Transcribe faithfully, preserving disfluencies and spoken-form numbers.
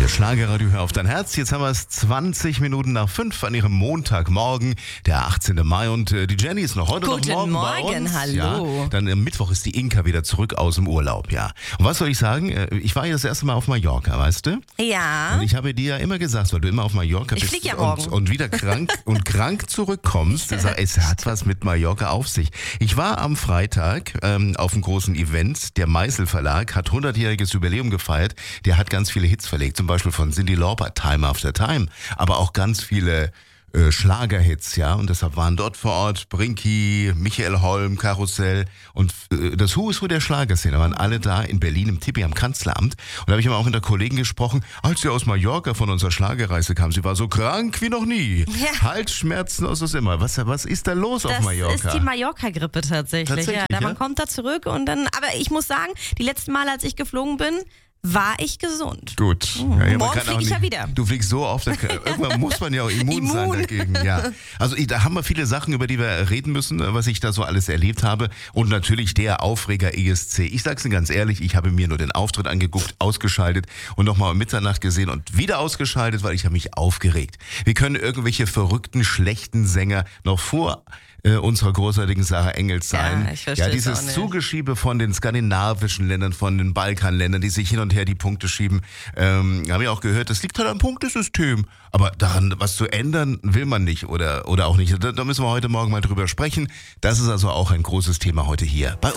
Das Schlagerradio, hör auf dein Herz. Jetzt haben wir es zwanzig Minuten nach fünf an ihrem Montagmorgen, der achtzehnten Mai. Und äh, die Jenny ist noch heute Guten noch morgen bei Morgen, uns. hallo. Ja, dann am Mittwoch ist die Inka wieder zurück aus dem Urlaub, ja. Und was soll ich sagen? Äh, Ich war ja das erste Mal auf Mallorca, weißt du? Ja. Und ich habe dir ja immer gesagt, weil du immer auf Mallorca Ich bist flieg ja und, morgen. und wieder krank und krank zurückkommst. Ich sag, es hat was mit Mallorca auf sich. Ich war am Freitag ähm, auf einem großen Event. Der Meißel Verlag hat hundertjähriges Jubiläum gefeiert. Der hat ganz viele Hits verlegt, zum Beispiel von Cyndi Lauper, Time After Time, aber auch ganz viele äh, Schlagerhits, ja, und deshalb waren dort vor Ort Brinky, Michael Holm, Karussell und äh, das Who is Who der Schlagerszene, waren alle da in Berlin im Tippi am Kanzleramt. Und da habe ich immer auch mit der Kollegin gesprochen, als sie aus Mallorca von unserer Schlagerreise kam. Sie war so krank wie noch nie. Ja. Halsschmerzen aus was immer. Was, was ist da los auf Das Mallorca? ist die Mallorca-Grippe tatsächlich. Tatsächlich, ja. ja? Man kommt da zurück und dann, aber ich muss sagen, die letzten Male, als ich geflogen bin, war ich gesund. Gut. Mhm. Ja, ja, man Morgen kann flieg auch ich ja nicht- wieder. Du fliegst so oft, da kann- irgendwann muss man ja auch immun, sein Immun. dagegen. Ja. Also ich- da haben wir viele Sachen, über die wir reden müssen, was ich da so alles erlebt habe. Und natürlich der Aufreger E S C. Ich sag's Ihnen ganz ehrlich, ich habe mir nur den Auftritt angeguckt, ausgeschaltet und nochmal um Mitternacht gesehen und wieder ausgeschaltet, weil ich habe mich aufgeregt. Wir können irgendwelche verrückten, schlechten Sänger noch vor äh, unserer großartigen Sarah Engels sein. Ja, ich versteh's ja, dieses auch nicht. Zugeschiebe von den skandinavischen Ländern, von den Balkanländern, die sich hin und her die Punkte schieben. Ähm, haben wir auch gehört, das liegt halt am Punktesystem. Aber daran was zu ändern, will man nicht oder, oder auch nicht. Da, da müssen wir heute Morgen mal drüber sprechen. Das ist also auch ein großes Thema heute hier bei uns.